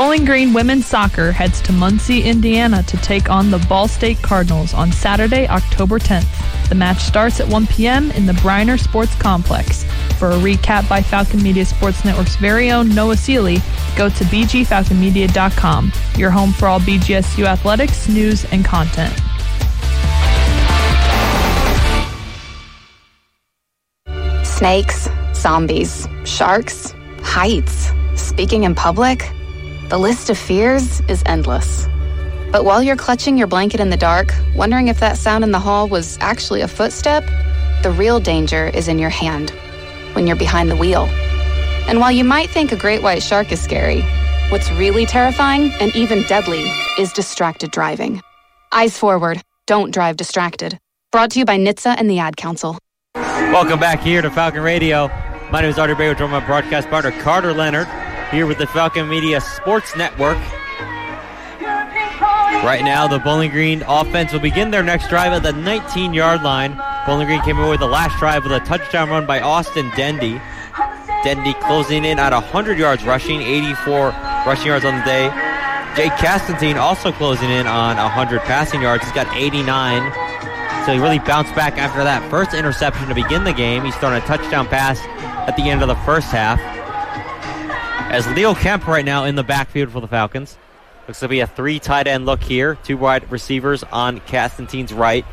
Bowling Green women's soccer heads to Muncie, Indiana to take on the Ball State Cardinals on Saturday, October 10th. The match starts at 1 p.m. in the Briner Sports Complex. For a recap by Falcon Media Sports Network's very own Noah Seeley, go to bgfalconmedia.com, your home for all BGSU athletics, news, and content. Snakes, zombies, sharks, heights, speaking in public. The list of fears is endless. But while you're clutching your blanket in the dark, wondering if that sound in the hall was actually a footstep, the real danger is in your hand, when you're behind the wheel. And while you might think a great white shark is scary, what's really terrifying and even deadly is distracted driving. Eyes forward, don't drive distracted. Brought to you by NHTSA and the Ad Council. Welcome back here to Falcon Radio. My name is Artie Bray with my broadcast partner Carter Leonard here with the Falcon Media Sports Network. Right now, the Bowling Green offense will begin their next drive at the 19-yard line. Bowling Green came away with the last drive with a touchdown run by Austin Dendy. Dendy closing in at 100 yards rushing, 84 rushing yards on the day. Jake Castantine also closing in on 100 passing yards. He's got 89. So he really bounced back after that first interception to begin the game. He's thrown a touchdown pass at the end of the first half. As Leo Kemp right now in the backfield for the Falcons. Looks to be a 3 tight end look here. 2 wide receivers on Castantine's right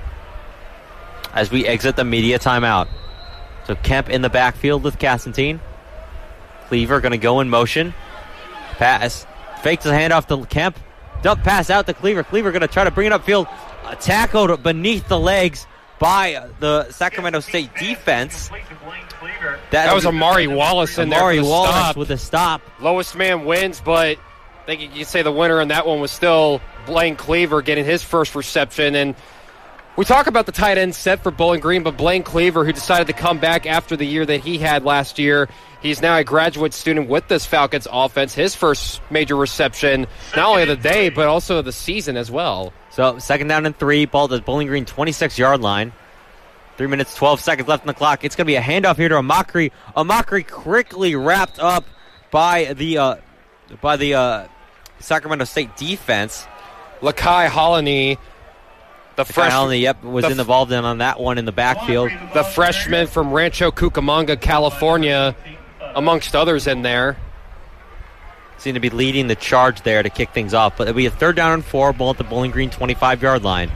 as we exit the media timeout. So Kemp in the backfield with Castantine. Cleaver going to go in motion. Pass. Fakes the handoff to Kemp. Dump pass out to Cleaver. Cleaver going to try to bring it upfield. Tackled beneath the legs by the Sacramento State defense. That was Amari Wallace in there. Amari Wallace with a stop. Lowest man wins, but I think you could say the winner in that one was still Blaine Cleaver getting his first reception. And we talk about the tight end set for Bowling Green, but Blaine Cleaver, who decided to come back after the year that he had last year, he's now a graduate student with this Falcons offense. His first major reception, not only of the day, but also of the season as well. So, second down and 3, ball to the Bowling Green 26-yard line. 3 minutes, 12 seconds left on the clock. It's going to be a handoff here to Amakri. Amakri quickly wrapped up by the Sacramento State defense. Lakai Hollaney, was involved on that one in the backfield. The freshman from Rancho Cucamonga, California, amongst others in there. Seem to be leading the charge there to kick things off. But it'll be a 3rd down and 4, ball at the Bowling Green 25-yard line.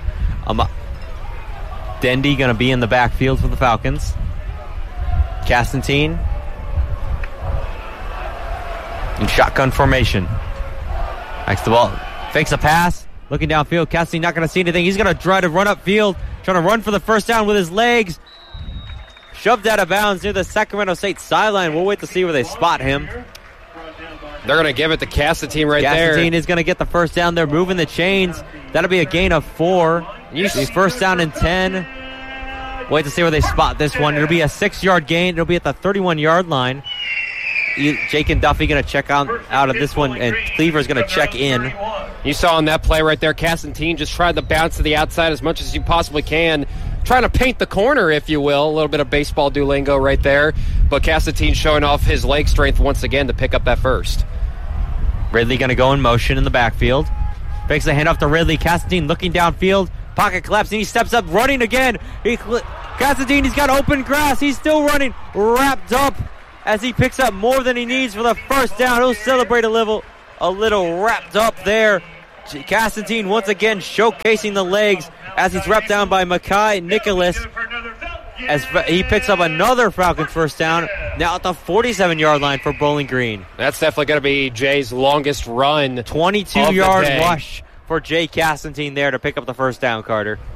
Dendy going to be in the backfield for the Falcons. Castantine in shotgun formation. Next the ball. Fakes a pass. Looking downfield. Castantine not going to see anything. He's going to try to run upfield. Trying to run for the first down with his legs. Shoved out of bounds near the Sacramento State sideline. We'll wait to see where they spot him. They're going to give it to Castantine there. Castantine is going to get the first down. They're moving the chains. That'll be a gain of 4. First down and 10. Wait to see where they spot this one. It'll be a 6-yard gain. It'll be at the 31-yard line. Jake and Duffy going to check out of this one, and Cleaver's going to check in. You saw on that play right there, Castantine just tried to bounce to the outside as much as you possibly can, trying to paint the corner, if you will. A little bit of baseball Duolingo right there. But Castantine showing off his leg strength once again to pick up that first. Ridley going to go in motion in the backfield. Fakes the handoff to Ridley. Castantine looking downfield. Pocket collapse, and he steps up, running again. Castantine, he's got open grass. He's still running, wrapped up as he picks up more than he needs for the first down. He'll celebrate a little wrapped up there. Castantine once again showcasing the legs as he's wrapped down by Makai Nicholas as he picks up another Falcons first down, now at the 47-yard line for Bowling Green. That's definitely going to be Jay's longest run. 22-yard rush for Jay Castantine there to pick up the first down, Carter.